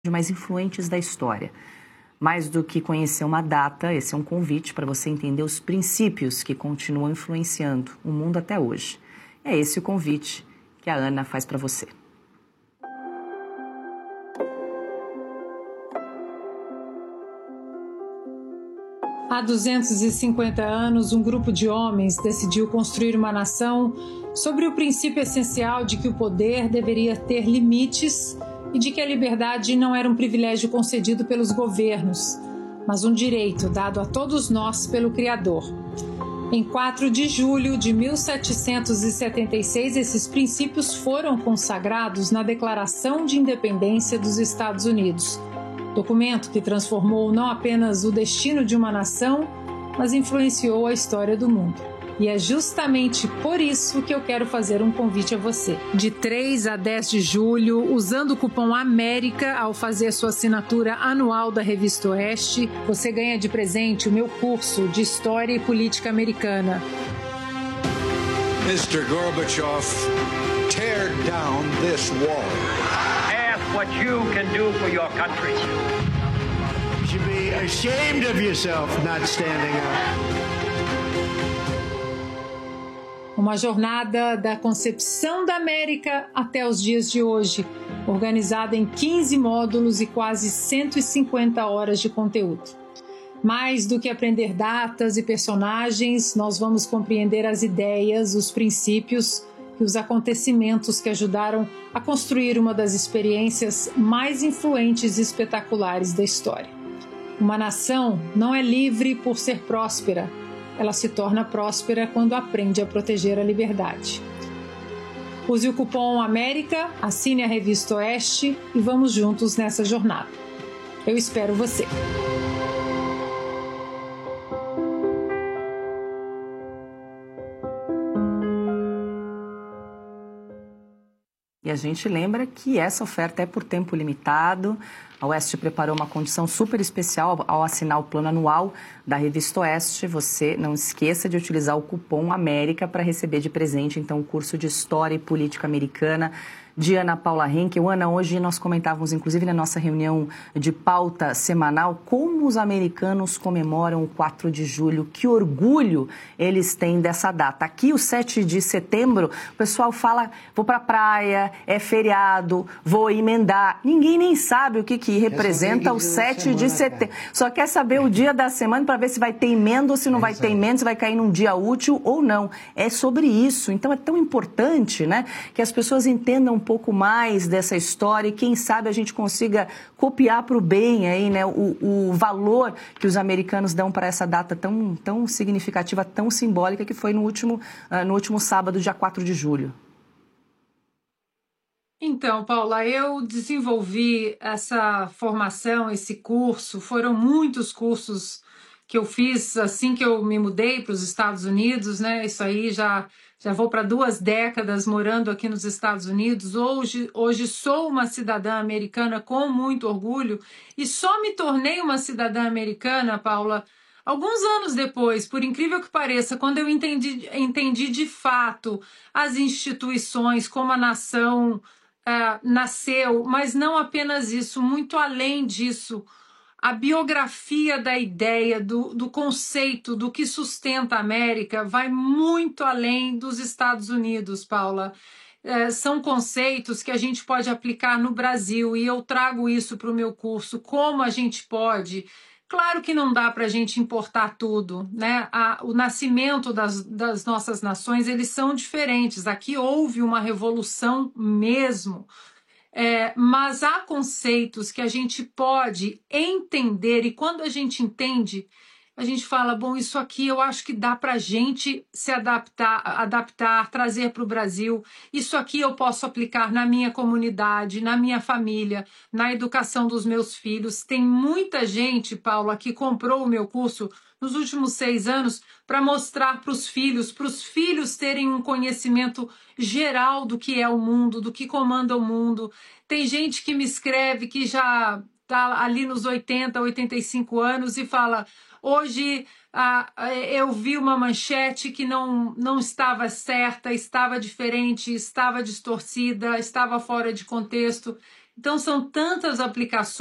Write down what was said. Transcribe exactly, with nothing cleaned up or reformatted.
mais influentes da história. Mais do que conhecer uma data, esse é um convite para você entender os princípios que continuam influenciando o mundo até hoje. É esse o convite que a Ana faz para você. Há duzentos e cinquenta anos, um grupo de homens decidiu construir uma nação sobre o princípio essencial de que o poder deveria ter limites e de que a liberdade não era um privilégio concedido pelos governos, mas um direito dado a todos nós pelo Criador. Em quatro de julho de mil setecentos e setenta e seis, esses princípios foram consagrados na Declaração de Independência dos Estados Unidos, documento que transformou não apenas o destino de uma nação, mas influenciou a história do mundo. E é justamente por isso que eu quero fazer um convite a você. De três a dez de julho, usando o cupom AMÉRICA ao fazer sua assinatura anual da Revista Oeste, você ganha de presente o meu curso de História e Política Americana. mister Gorbachev, tear down this wall. Ask what you can do for your country. You should be ashamed of yourself not standing up. Uma jornada da concepção da América até os dias de hoje, organizada em quinze módulos e quase cento e cinquenta horas de conteúdo. Mais do que aprender datas e personagens, nós vamos compreender as ideias, os princípios e os acontecimentos que ajudaram a construir uma das experiências mais influentes e espetaculares da história. Uma nação não é livre por ser próspera. Ela se torna próspera quando aprende a proteger a liberdade. Use o cupom AMÉRICA, assine a Revista Oeste e vamos juntos nessa jornada. Eu espero você! E a gente lembra que essa oferta é por tempo limitado. A Oeste preparou uma condição super especial ao assinar o plano anual da Revista Oeste. Você não esqueça de utilizar o cupom AMÉRICA para receber de presente, então, o curso de História e Política Americana de Ana Paula Henkel. Ana, hoje nós comentávamos, inclusive na nossa reunião de pauta semanal, como os americanos comemoram o quatro de julho, que orgulho eles têm dessa data. Aqui, o sete de setembro, o pessoal fala, vou para a praia, é feriado, vou emendar. Ninguém nem sabe o que, que representa o sete de setembro. Só quer saber o dia da semana para ver se vai ter emenda ou se não é vai ter emenda, se vai cair num dia útil ou não. É sobre isso. Então, é tão importante, né, que as pessoas entendam um pouco mais dessa história e quem sabe a gente consiga copiar para o bem aí, né, o, o valor que os americanos dão para essa data tão, tão significativa, tão simbólica que foi no último, uh, no último sábado, dia quatro de julho. Então, Paula, eu desenvolvi essa formação, esse curso, foram muitos cursos que eu fiz assim que eu me mudei para os Estados Unidos, né? Isso aí já, já vou para duas décadas morando aqui nos Estados Unidos. Hoje, hoje sou uma cidadã americana com muito orgulho e só me tornei uma cidadã americana, Paula, alguns anos depois, por incrível que pareça, quando eu entendi, entendi de fato as instituições, como a nação uh, nasceu, mas não apenas isso, muito além disso, a biografia da ideia, do, do conceito, do que sustenta a América, vai muito além dos Estados Unidos, Paula. É, são conceitos que a gente pode aplicar no Brasil e eu trago isso para o meu curso, como a gente pode. Claro que não dá para a gente importar tudo, né? A, o nascimento das, das nossas nações, eles são diferentes. Aqui houve uma revolução mesmo. É, mas há conceitos que a gente pode entender e quando a gente entende, a gente fala, bom, isso aqui eu acho que dá para a gente se adaptar, adaptar, trazer para o Brasil. Isso aqui eu posso aplicar na minha comunidade, na minha família, na educação dos meus filhos. Tem muita gente, Paula, que comprou o meu curso nos últimos seis anos para mostrar para os filhos, para os filhos terem um conhecimento geral do que é o mundo, do que comanda o mundo. Tem gente que me escreve que já está ali nos oitenta, oitenta e cinco anos e fala, hoje ah, eu vi uma manchete que não, não estava certa, estava diferente, estava distorcida, estava fora de contexto. Então, são tantas aplicações